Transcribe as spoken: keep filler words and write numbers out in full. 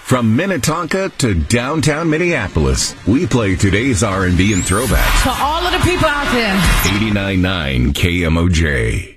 From Minnetonka to downtown Minneapolis, we play today's R and B and throwbacks. For all of the people out there. eighty-nine point nine K M O J.